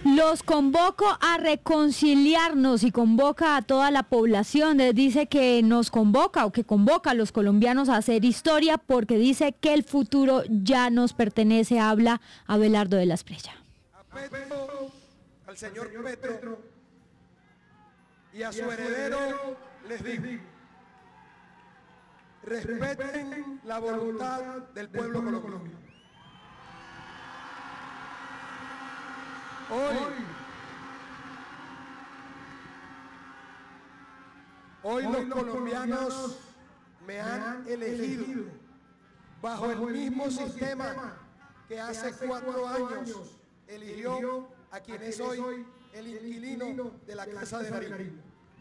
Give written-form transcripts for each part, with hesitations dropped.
Los convoco a reconciliarnos y convoca a toda la población. Dice que nos convoca o que convoca a los colombianos a hacer historia porque dice que el futuro ya nos pertenece. Habla Abelardo de la Espriella. Al señor Petro y a su heredero les digo: respeten la voluntad del pueblo colombiano. Hoy los colombianos me han elegido bajo el mismo sistema que hace 4 años eligió a quien es hoy el inquilino de la Casa de Nariño.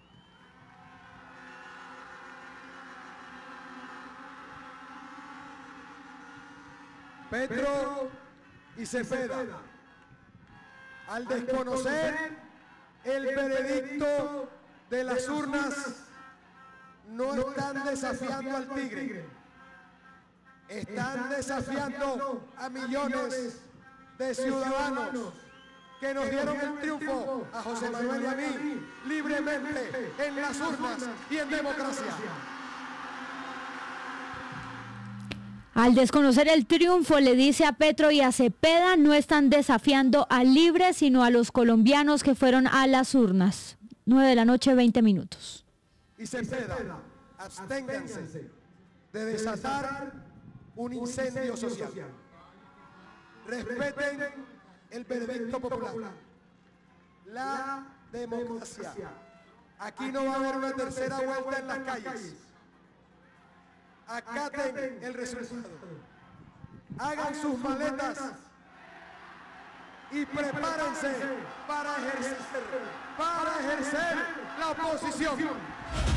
Petro y Cepeda, al desconocer el veredicto de las urnas, no están desafiando al tigre, están desafiando a millones de ciudadanos que nos dieron el triunfo a José Manuel y a mí libremente en las urnas y en democracia. Al desconocer el triunfo, le dice a Petro y a Cepeda, no están desafiando al libre, sino a los colombianos que fueron a las urnas. 9:20 p.m. Y Cepeda, absténganse de desatar un incendio social. Respeten el veredicto popular, la democracia. Aquí no va a haber una tercera vuelta en las calles. Acaten el resultado, hagan sus maletas y prepárense para ejercer la oposición.